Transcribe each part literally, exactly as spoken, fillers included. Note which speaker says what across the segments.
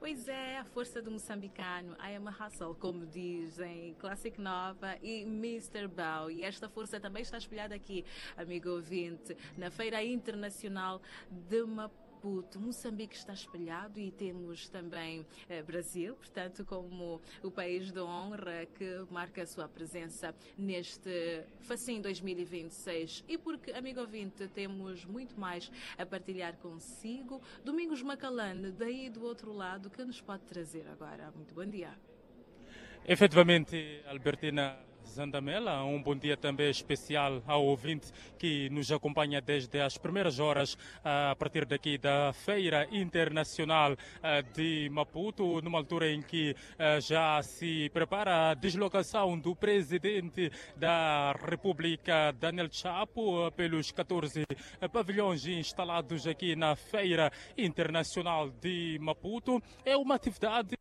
Speaker 1: Pois é, a força do moçambicano, I am a hustle, como dizem Classic Nova e mister Bow. E esta força também está espelhada aqui, amigo ouvinte, na Feira Internacional de Maputo. Moçambique está espelhado e temos também eh, Brasil, portanto, como o país de honra que marca a sua presença neste Facim dois mil e vinte e seis. E porque, amigo ouvinte, temos muito mais a partilhar consigo. Domingos Macalane, daí do outro lado, que nos pode trazer agora? Muito bom dia.
Speaker 2: Efetivamente, Albertina Zandamela, um bom dia também especial ao ouvinte que nos acompanha desde as primeiras horas a partir daqui da Feira Internacional de Maputo, numa altura em que já se prepara a deslocação do presidente da República, Daniel Chapo, pelos catorze pavilhões instalados aqui na Feira Internacional de Maputo. É uma atividade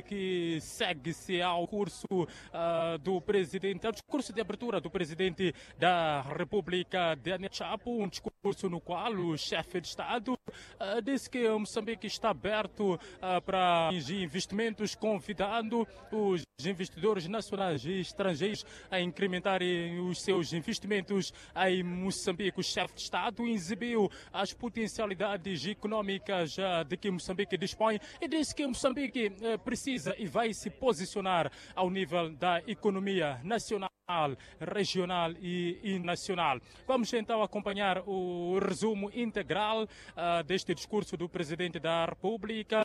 Speaker 2: que segue-se ao curso uh, do presidente, ao discurso de abertura do presidente da República, Daniel Chapo, um discurso no qual o chefe de Estado uh, disse que o Moçambique está aberto uh, para investimentos, convidando os investidores nacionais e estrangeiros a incrementarem os seus investimentos em Moçambique. O chefe de Estado exibiu as potencialidades económicas uh, de que Moçambique dispõe e disse que Moçambique uh, precisa e vai se posicionar ao nível da economia nacional, regional e, e nacional. Vamos então acompanhar o resumo integral uh, deste discurso do Presidente da República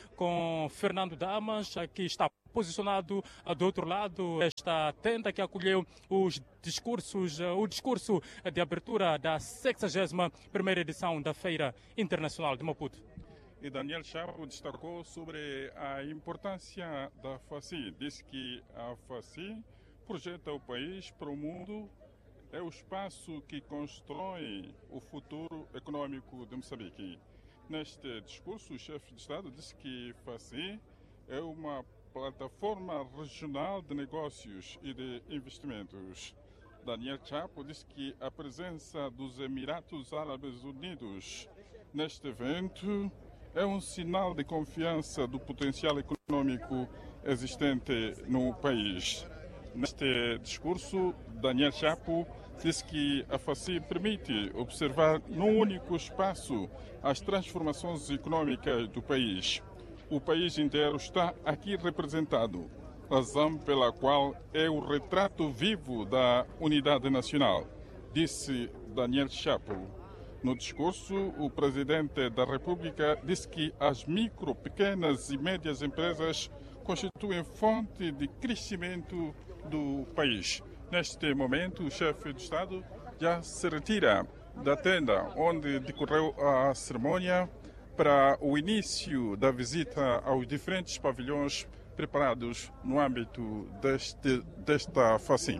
Speaker 2: com Fernando Damas, que está posicionado uh, do outro lado desta tenda que acolheu os discursos, uh, o discurso de abertura da sexagésima primeira edição da Feira Internacional de Maputo.
Speaker 3: E Daniel Chapo destacou sobre a importância da FACI. Disse que a FACI projeta o país para o mundo, é o espaço que constrói o futuro econômico de Moçambique. Neste discurso, o chefe de Estado disse que a FACI é uma plataforma regional de negócios e de investimentos. Daniel Chapo disse que a presença dos Emirados Árabes Unidos neste evento é um sinal de confiança do potencial econômico existente no país. Neste discurso, Daniel Chapo disse que a FACI permite observar num único espaço as transformações econômicas do país. O país inteiro está aqui representado, razão pela qual é o retrato vivo da unidade nacional, disse Daniel Chapo. No discurso, o presidente da República disse que as micro, pequenas e médias empresas constituem fonte de crescimento do país. Neste momento, o chefe de Estado já se retira da tenda onde decorreu a cerimônia para o início da visita aos diferentes pavilhões preparados no âmbito deste, desta FACIM.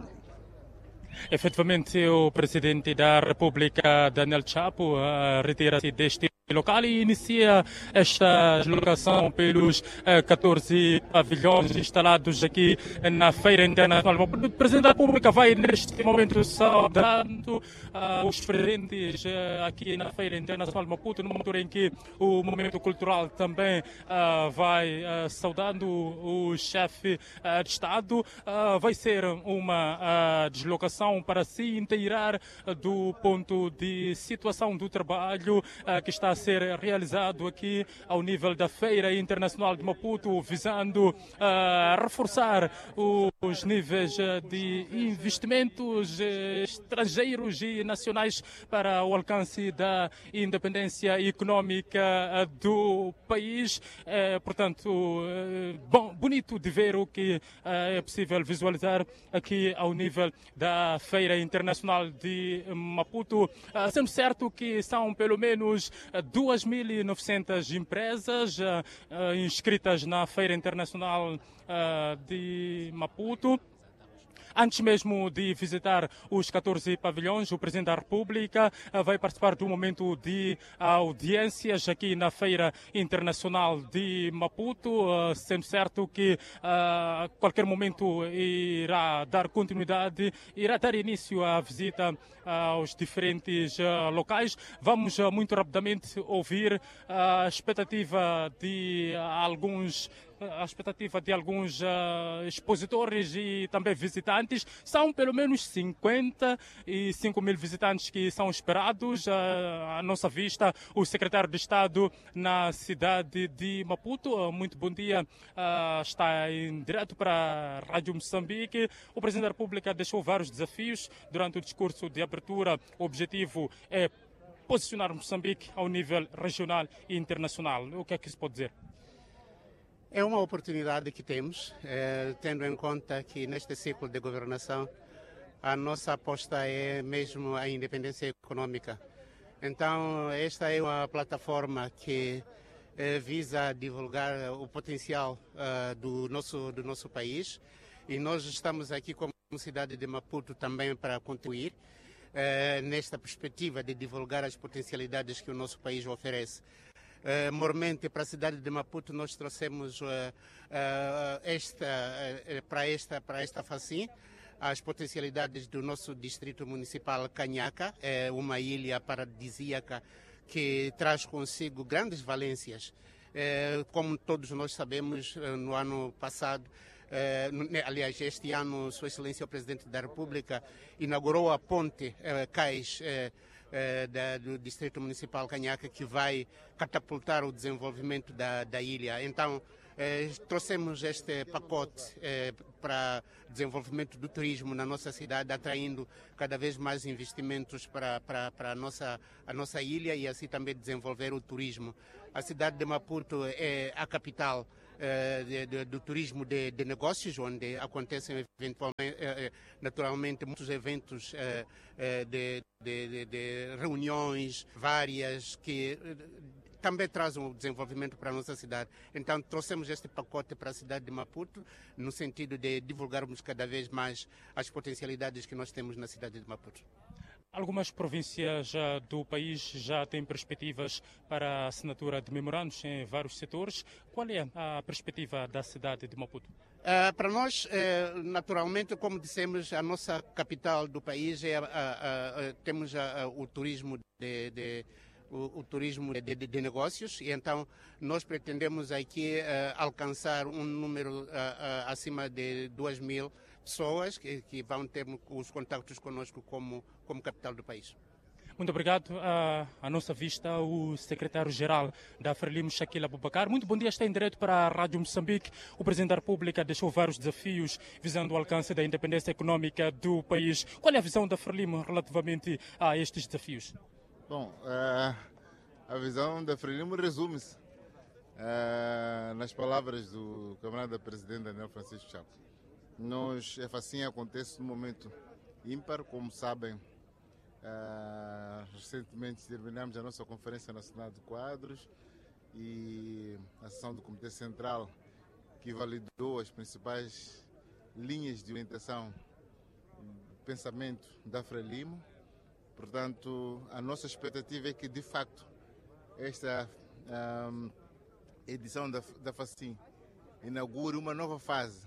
Speaker 2: Efetivamente, o presidente da República, Daniel Chapo, uh, retira-se deste local e inicia esta deslocação pelos uh, catorze pavilhões instalados aqui na Feira Internacional. O presidente da República vai, neste momento, saudando uh, os presentes uh, aqui na Feira Internacional de Maputo, numa altura em que o momento cultural também uh, vai uh, saudando o chefe uh, de Estado. Uh, vai ser uma uh, deslocação para se inteirar uh, do ponto de situação do trabalho uh, que está a ser realizado aqui ao nível da Feira Internacional de Maputo, visando uh, reforçar os níveis de investimentos estrangeiros e nacionais para o alcance da independência econômica do país. É, portanto, é, bom, bonito de ver o que é possível visualizar aqui ao nível da Feira Internacional de Maputo, sendo certo que são pelo menos duas mil e novecentas empresas inscritas na Feira Internacional de Maputo. Antes mesmo de visitar os catorze pavilhões, o Presidente da República vai participar de um momento de audiências aqui na Feira Internacional de Maputo, sendo certo que a qualquer momento irá dar continuidade, irá dar início à visita aos diferentes locais. Vamos muito rapidamente ouvir a expectativa de alguns a expectativa de alguns uh, expositores e também visitantes. São pelo menos cinquenta e cinco mil visitantes que são esperados. Uh, à nossa vista, o secretário de Estado na cidade de Maputo. Uh, muito bom dia. Uh, está em direto para a Rádio Moçambique. O Presidente da República deixou vários desafios durante o discurso de abertura. O objetivo é posicionar Moçambique ao nível regional e internacional. O que é que se pode dizer?
Speaker 4: É uma oportunidade que temos, eh, tendo em conta que neste ciclo de governação a nossa aposta é mesmo a independência econômica. Então, esta é uma plataforma que eh, visa divulgar o potencial uh, do, nosso, do nosso país, e nós estamos aqui como cidade de Maputo também para contribuir eh, nesta perspectiva de divulgar as potencialidades que o nosso país oferece. Uh, mormente para a cidade de Maputo nós trouxemos uh, uh, esta, uh, para esta para esta FACIM as potencialidades do nosso distrito municipal Canhaca, é uma ilha paradisíaca que traz consigo grandes valências. Uh, como todos nós sabemos, uh, no ano passado, uh, aliás, este ano, Sua Excelência o Presidente da República inaugurou a ponte uh, Cais uh, Da, do Distrito Municipal Canhaca, que vai catapultar o desenvolvimento da, da ilha. Então, eh, trouxemos este pacote eh, para desenvolvimento do turismo na nossa cidade, atraindo cada vez mais investimentos para, para, para a, nossa, a nossa ilha e assim também desenvolver o turismo. A cidade de Maputo é a capital eh, de, de, do turismo de, de negócios, onde acontecem eventualmente, eh, naturalmente muitos eventos eh, eh, de, de, de reuniões várias que também trazem o desenvolvimento para a nossa cidade. Então trouxemos este pacote para a cidade de Maputo, no sentido de divulgarmos cada vez mais as potencialidades que nós temos na cidade de Maputo.
Speaker 2: Algumas províncias uh, do país já têm perspectivas para a assinatura de memorandos em vários setores. Qual é a perspectiva da cidade de Maputo?
Speaker 4: Uh, para nós, uh, naturalmente, como dissemos, a nossa capital do país é, uh, uh, uh, temos uh, uh, o turismo de, de o, o turismo de, de, de negócios, e então nós pretendemos aqui uh, alcançar um número uh, uh, acima de duas mil pessoas que, que vão ter os contactos conosco como, como capital do país.
Speaker 2: Muito obrigado. À, à nossa vista, o secretário-geral da Frelimo, Shaquille Abubakar. Muito bom dia, está em direto para a Rádio Moçambique. O Presidente da República deixou vários desafios visando o alcance da independência econômica do país. Qual é a visão da Frelimo relativamente a estes desafios?
Speaker 5: Bom, uh, a visão da Frelimo resume-se uh, nas palavras do camarada Presidente Daniel Francisco Chapo. Nós, a FACIM acontece num momento ímpar, como sabem. Uh, recentemente terminamos a nossa Conferência Nacional de Quadros e a sessão do Comitê Central, que validou as principais linhas de orientação do pensamento da Frelimo. Portanto, a nossa expectativa é que, de facto, esta um, edição da, da FACIM inaugure uma nova fase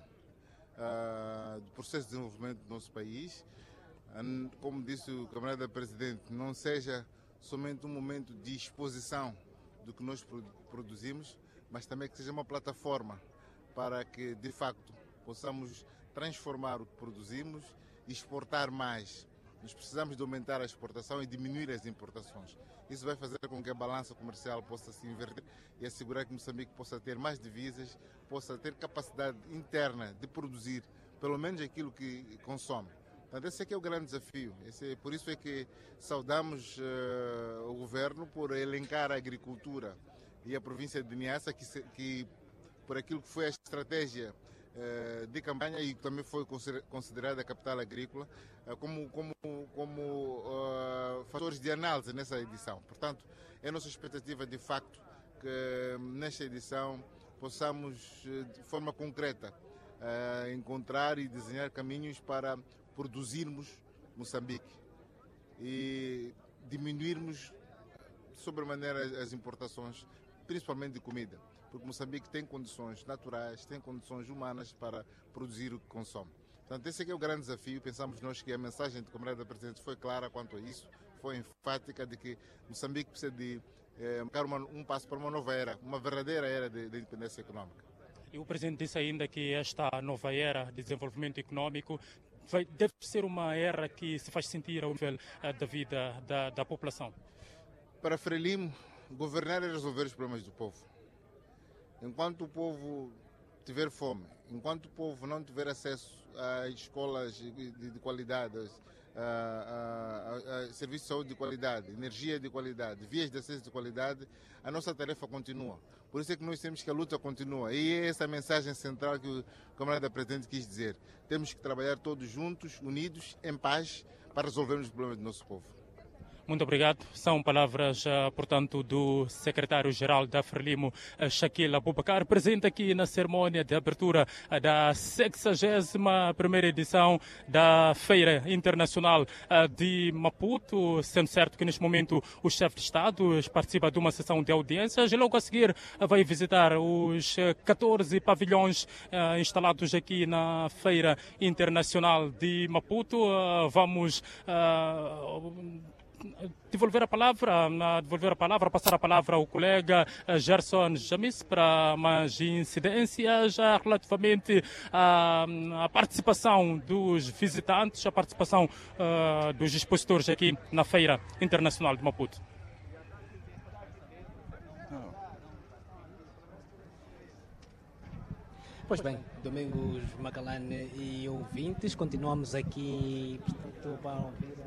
Speaker 5: Uh, do processo de desenvolvimento do nosso país. Uh, como disse o camarada Presidente, não seja somente um momento de exposição do que nós produ produzimos, mas também que seja uma plataforma para que, de facto, possamos transformar o que produzimos e exportar mais. Nós precisamos de aumentar a exportação e diminuir as importações. Isso vai fazer com que a balança comercial possa se inverter e assegurar que Moçambique possa ter mais divisas, possa ter capacidade interna de produzir pelo menos aquilo que consome. Portanto, esse aqui é o grande desafio. Esse, por isso é que saudamos uh, o governo por elencar a agricultura e a província de Niassa, que, se, que por aquilo que foi a estratégia uh, de campanha e também foi considerada a capital agrícola, uh, como, como, como uh, fatores de análise nessa edição. Portanto, é a nossa expectativa de facto que nesta edição possamos, de forma concreta, uh, encontrar e desenhar caminhos para produzirmos Moçambique e diminuirmos sobremaneira as importações, principalmente de comida, porque Moçambique tem condições naturais, tem condições humanas para produzir o que consome. Portanto, esse aqui é o grande desafio. Pensamos nós que a mensagem do Camarada Presidente foi clara quanto a isso, foi enfática de que Moçambique precisa de eh, marcar uma, um passo para uma nova era, uma verdadeira era de, de independência econômica.
Speaker 2: E o Presidente disse ainda que esta nova era de desenvolvimento econômico vai, deve ser uma era que se faz sentir ao nível uh, da vida da, da população.
Speaker 5: Para Frelimo, governar é resolver os problemas do povo. Enquanto o povo tiver fome, enquanto o povo não tiver acesso a escolas de, de qualidade, a, a, a, a serviços de saúde de qualidade, energia de qualidade, vias de acesso de qualidade, a nossa tarefa continua. Por isso é que nós temos que a luta continua. E é essa a mensagem central que o Camarada Presidente quis dizer. Temos que trabalhar todos juntos, unidos, em paz, para resolvermos os problemas do nosso povo.
Speaker 2: Muito obrigado. São palavras, portanto, do secretário-geral da Frelimo, Shaquille Abubakar, presente aqui na cerimónia de abertura da sexagésima primeira edição da Feira Internacional de Maputo, sendo certo que neste momento o chefe de Estado participa de uma sessão de audiências e logo a seguir vai visitar os catorze pavilhões instalados aqui na Feira Internacional de Maputo. Vamos devolver a palavra, devolver a palavra, passar a palavra ao colega Gerson Jamis para mais incidências relativamente à, à participação dos visitantes, a participação uh, dos expositores aqui na Feira Internacional de Maputo.
Speaker 6: Pois bem, Domingos Macalane e ouvintes, continuamos aqui, portanto, para ouvir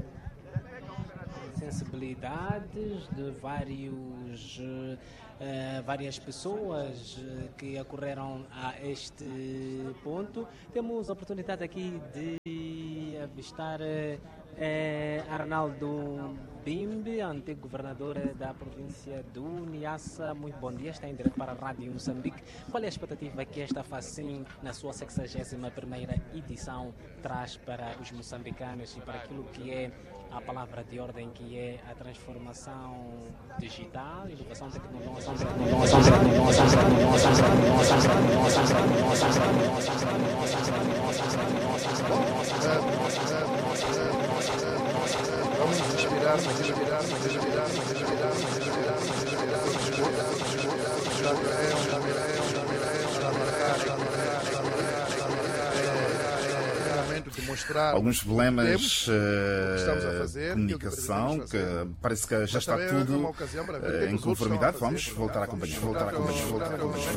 Speaker 6: sensibilidades de vários, uh, várias pessoas que acorreram a este ponto. Temos a oportunidade aqui de avistar uh, Arnaldo Bimbe, antigo governador da província do Niassa. Muito bom dia, está em direto para a Rádio Moçambique. Qual é a expectativa que esta FACIM, na sua sexagésima primeira edição, traz para os moçambicanos e para aquilo que é a palavra de ordem, que é a transformação digital, inovação tecnológica?
Speaker 7: Vamos nos inspirar, nos inspirar, nos inspirar, nos inspirar, nos inspirar, nos inspirar, nos inspirar.
Speaker 8: Alguns problemas de comunicação, que parece que já está tudo em conformidade. Vamos voltar a acompanhar, voltar a acompanhar, voltar a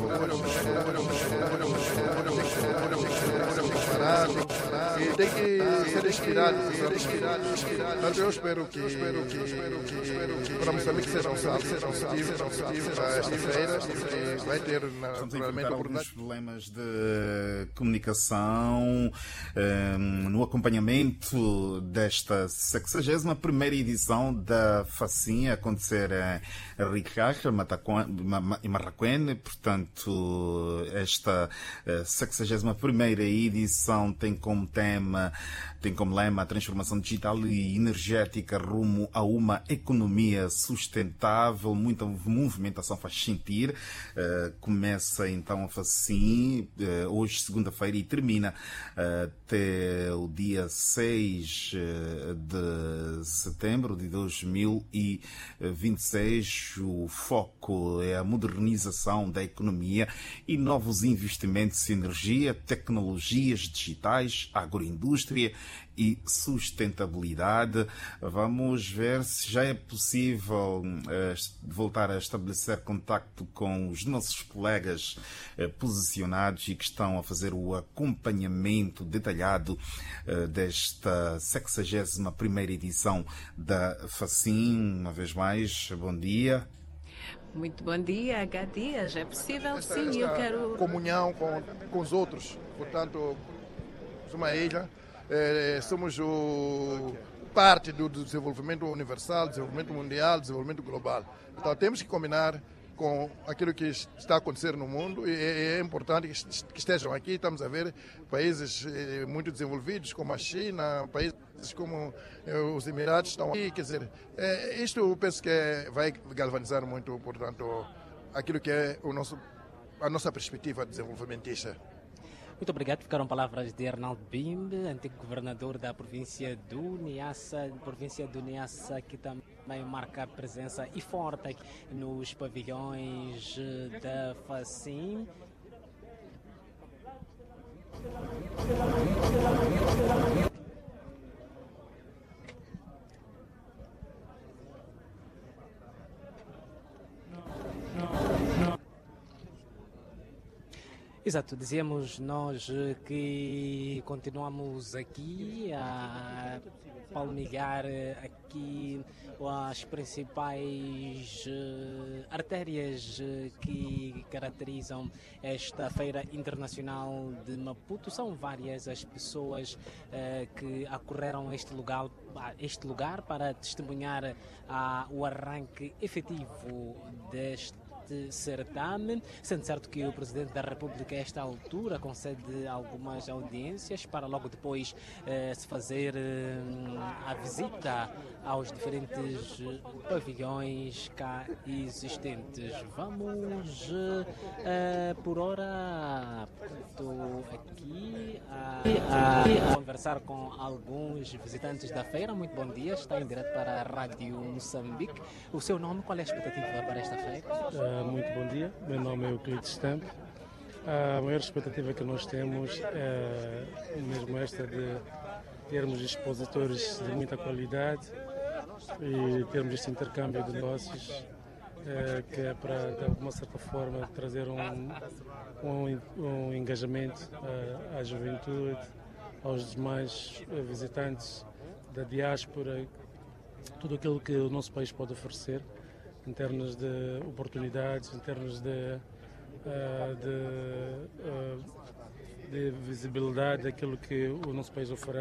Speaker 7: acompanhar. E tem que ser inspirado, portanto eu espero que, espero que, espero que, espero que para Moçambique seja um salto, seja um positivo, positivo para esta feira, que vai ter naturalmente
Speaker 8: alguns problemas de comunicação um, no acompanhamento desta sexagésima primeira edição da FACIM a acontecer em Ricard e Marraquene. Portanto, esta sexagésima primeira edição tem como tema, tem como lema a transformação digital e energética rumo a uma economia sustentável. Muita movimentação faz sentir. Uh, começa então a FACIM uh, hoje, segunda-feira, e termina uh, até o dia seis de setembro de dois mil e vinte e seis. O foco é a modernização da economia e novos investimentos em energia, tecnologias digitais, agroindústria e sustentabilidade. Vamos ver se já é possível uh, voltar a estabelecer contacto com os nossos colegas uh, posicionados e que estão a fazer o acompanhamento detalhado uh, desta sexagésima primeira edição da FACIM. Uma vez mais, bom dia.
Speaker 1: Muito bom dia, H. Dias. É possível?
Speaker 7: Esta,
Speaker 1: sim,
Speaker 7: esta
Speaker 1: eu quero...
Speaker 7: comunhão com, com os outros. Portanto, somos uma ilha, é, somos o, parte do, do desenvolvimento universal, desenvolvimento mundial, desenvolvimento global. Então, temos que combinar com aquilo que está a acontecer no mundo, e é importante que estejam aqui. Estamos a ver países muito desenvolvidos, como a China, países como os Emirados estão aqui. Quer dizer, isto eu penso que vai galvanizar muito, portanto, aquilo que é o nosso, a nossa perspectiva desenvolvimentista.
Speaker 6: Muito obrigado. Ficaram palavras de Arnaldo Bimbe, antigo governador da província do Niassa, província do Niassa, que também marca presença e forte nos pavilhões da FACIM. Exato, dizíamos nós que continuamos aqui a palmilhar aqui as principais artérias que caracterizam esta Feira Internacional de Maputo. São várias as pessoas que acorreram a este lugar, a este lugar para testemunhar a, o arranque efetivo deste de certame, sendo certo que o Presidente da República a esta altura concede algumas audiências para logo depois eh, se fazer eh, a visita aos diferentes pavilhões cá existentes. Vamos eh, por hora estou aqui a, a conversar com alguns visitantes da feira. Muito bom dia, está em direto para a Rádio Moçambique. O seu nome, qual é a expectativa para esta feira?
Speaker 9: Uh, muito bom dia, meu nome é Euclides Stamp. A maior expectativa que nós temos é mesmo esta de termos expositores de muita qualidade e termos este intercâmbio de negócios, é, que é para, de alguma certa forma, trazer um, um, um engajamento à, à juventude, aos demais visitantes da diáspora, tudo aquilo que o nosso país pode oferecer em termos de oportunidades, em termos de, uh, de, uh, de visibilidade daquilo que o nosso país oferece.